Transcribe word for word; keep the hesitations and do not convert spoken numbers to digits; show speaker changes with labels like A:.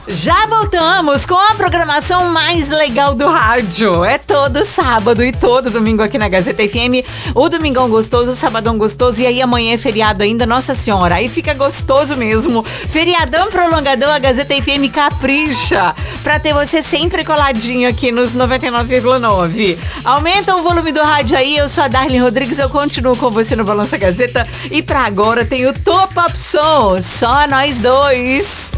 A: Já voltamos com a programação mais legal do rádio. É todo sábado e todo domingo aqui na Gazeta F M. O domingão gostoso, o sabadão gostoso. E aí amanhã é feriado ainda, Nossa Senhora. Aí fica gostoso mesmo. Feriadão prolongadão, a Gazeta F M capricha pra ter você sempre coladinho aqui nos noventa e nove vírgula nove. Aumenta o volume do rádio aí. Eu sou a Darlene Rodrigues, eu continuo com você no Balança Gazeta. E pra agora tem o Top Up Som. Só nós dois.